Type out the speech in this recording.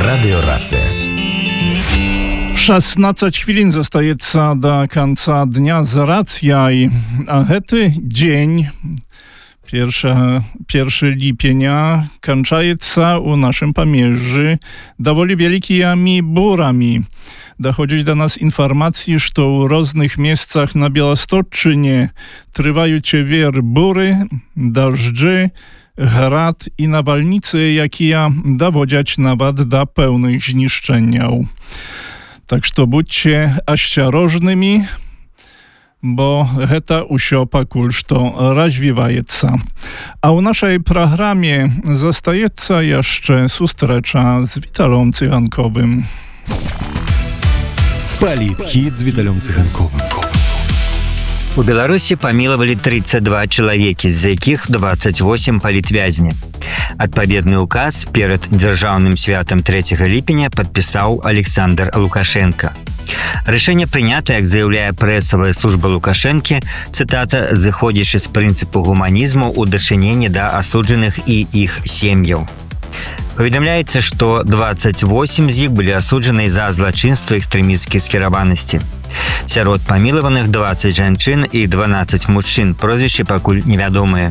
Радыёрацыя. 16 хвілін застаецца да канца дня з рацыяй. А гэты дзень, 1 ліпеня, канчаецца ў нашым памежжы даволі вялікімі бурамі. Доходзіць да нас інфармацыі, што ў розных месцах на Беласточчыне трываюць буры, дажджы, град і навальніцы, якія даводзяць нават да пэўных знішчэнняў. Так што будьце асцярожнымі, бо гэта ўсё пакуль што развіваецца. А ў нашай праграме застаецца яшчэ сустрэча з Віталем Цыганковым. Палітхіт з Віталем Цыганковым. У Беларусі памілавалі 32 чалавекі, з якіх 28 палітвязні. Адпаведны указ перад дзяржаўным святам 3 ліпеня падпісаў Александр Лукашенко. Рашэнне прынята, як заяўляе прэсавая служба Лукашэнкі, цытата, зыходзячы з прынцыпу гуманізму ў дачыненні да асуджаных і іх сем'яў. Паведамляецца, што 28 з іх былі асуджаны за злачынства экстрэмісцкай скіраванасці. Сярод памілаваных 20 жанчын і 12 мужчын, прозвішчы пакуль невядомыя.